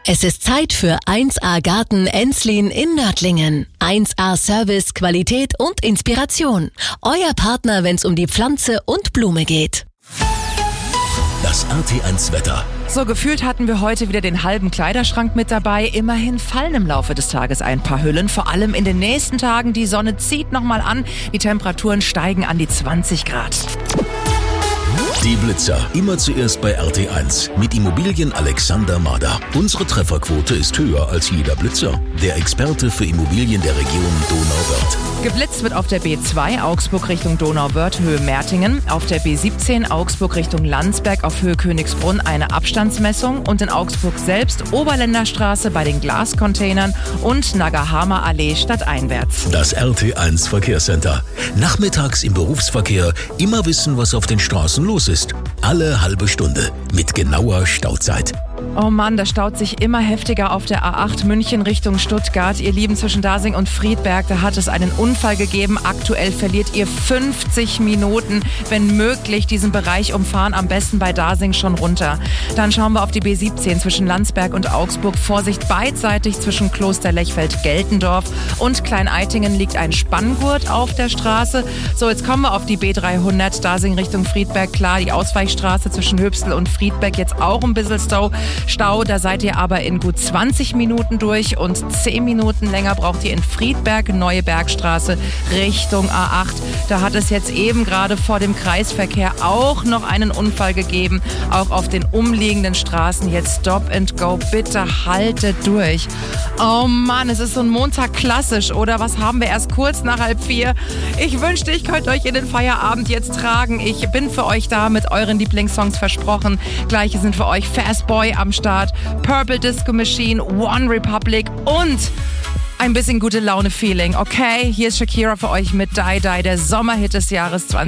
Es ist Zeit für 1A Garten Enslin in Nördlingen. 1A Service, Qualität und Inspiration. Euer Partner, wenn es um die Pflanze und Blume geht. Das RT1 Wetter. So, gefühlt hatten wir heute wieder den halben Kleiderschrank mit dabei. Immerhin fallen im Laufe des Tages ein paar Hüllen. Vor allem in den nächsten Tagen. Die Sonne zieht nochmal an. Die Temperaturen steigen an die 20 Grad. Die Blitzer. Immer zuerst bei RT1. Mit Immobilien Alexander Mader. Unsere Trefferquote ist höher als jeder Blitzer. Der Experte für Immobilien der Region Donauwörth. Geblitzt wird auf der B2 Augsburg Richtung Donauwörth, Höhe Mertingen. Auf der B17 Augsburg Richtung Landsberg auf Höhe Königsbrunn eine Abstandsmessung. Und in Augsburg selbst Oberländerstraße bei den Glascontainern und Nagahama Allee stadteinwärts. Das RT1 Verkehrscenter. Nachmittags im Berufsverkehr immer wissen, was auf den Straßen los ist. Alle halbe Stunde mit genauer Stauzeit. Oh Mann, das staut sich immer heftiger auf der A8 München Richtung Stuttgart. Ihr Lieben, zwischen Dasing und Friedberg, da hat es einen Unfall gegeben. Aktuell verliert ihr 50 Minuten. Wenn möglich, diesen Bereich umfahren, am besten bei Dasing schon runter. Dann schauen wir auf die B17 zwischen Landsberg und Augsburg. Vorsicht beidseitig zwischen Kloster Lechfeld-Geltendorf und Klein-Eitingen liegt ein Spanngurt auf der Straße. So, jetzt kommen wir auf die B300 Dasing Richtung Friedberg. Klar, die Ausweichstraße zwischen Hübsel und Friedberg jetzt auch ein bisschen Stau, da seid ihr aber in gut 20 Minuten durch und 10 Minuten länger braucht ihr in Friedberg, Neue Bergstraße Richtung A8. Da hat es jetzt eben gerade vor dem Kreisverkehr auch noch einen Unfall gegeben. Auch auf den umliegenden Straßen jetzt Stop and Go. Bitte haltet durch. Oh Mann, es ist so ein Montag klassisch, oder? Was haben wir erst kurz nach 3:30? Ich wünschte, ich könnte euch in den Feierabend jetzt tragen. Ich bin für euch da mit euren Lieblingssongs versprochen. Gleiche sind für euch Fast Boy am Start, Purple Disco Machine, One Republic und ein bisschen gute Laune-Feeling, okay? Hier ist Shakira für euch mit Die Die, der Sommerhit des Jahres 2020.